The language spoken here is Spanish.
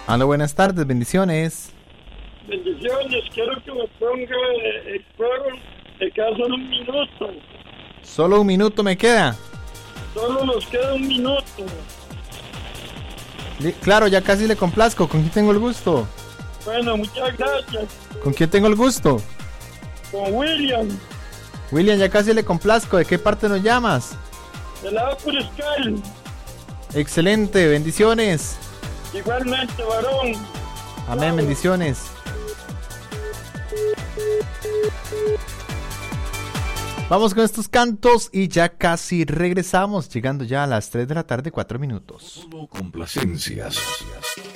Aló, buenas tardes, bendiciones. Bendiciones, quiero que me ponga el coro, me queda solo un minuto. Solo un minuto me queda. Solo nos queda un minuto. Claro, ya casi le complazco. ¿Con quién tengo el gusto? Bueno, muchas gracias. ¿Con quién tengo el gusto? Con William, William, ya casi le complazco. ¿De qué parte nos llamas? de la Puriscal. Excelente, bendiciones. Igualmente, varón. Amén, bendiciones. Vamos con estos cantos y ya casi regresamos, llegando ya a las 3 de la tarde, 4 minutos. Solo complacencias.